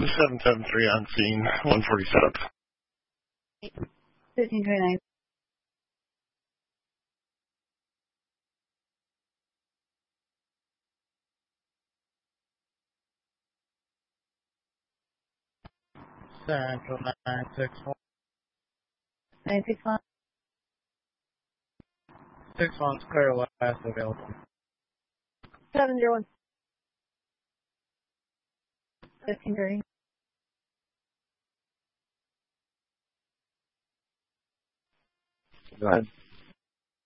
773 on scene, 147. 1529. Central 961. 961. 61's clear, last available. 701. 1530. Go ahead.